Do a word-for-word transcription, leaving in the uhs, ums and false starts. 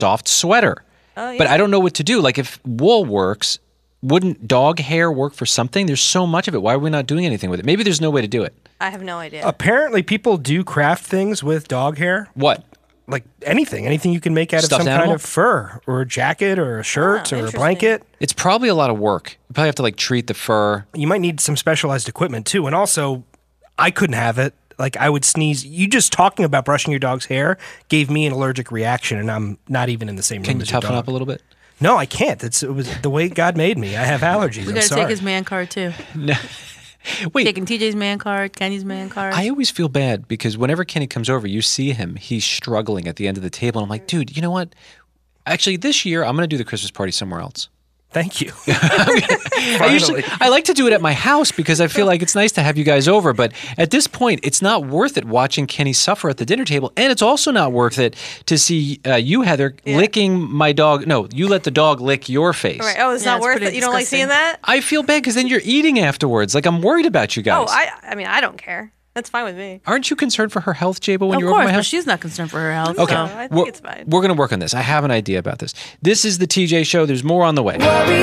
soft sweater. Oh, yeah. But I don't know what to do. Like if wool works, wouldn't dog hair work for something? There's so much of it. Why are we not doing anything with it? Maybe there's no way to do it. I have no idea. Apparently, people do craft things with dog hair. What? Like anything. Anything you can make out Stuffed of some animal? kind of fur or a jacket or a shirt Oh, or a interesting. blanket. It's probably a lot of work. You probably have to like treat the fur. You might need some specialized equipment too. And also, I couldn't have it. Like I would sneeze. You just talking about brushing your dog's hair gave me an allergic reaction, and I'm not even in the same Can room you as your toughen dog. up a little bit? No, I can't. It's, it was the way God made me. I have allergies. We I'm got to sorry. take his man card too. No. Wait. Taking T J's man card, Kenny's man card. I always feel bad because whenever Kenny comes over, you see him, he's struggling at the end of the table. And I'm like, dude, you know what? Actually, this year, I'm going to do the Christmas party somewhere else. Thank you. I usually I like to do it at my house because I feel like it's nice to have you guys over. But at this point, it's not worth it watching Kenny suffer at the dinner table. And it's also not worth it to see uh, you, Heather, Yeah. licking my dog. No, you let the dog lick your face. Right. Oh, it's Yeah, not it's worth pretty it. You don't like disgusting. seeing that? I feel bad because then you're eating afterwards. Like, I'm worried about you guys. Oh, I. I mean, I don't care. That's fine with me. Aren't you concerned for her health, Jabo, when of you're course, over my but house? she's not concerned for her health. Okay. so. I think we're, it's fine. We're going to work on this. I have an idea about this. This is the T J Show. There's more on the way.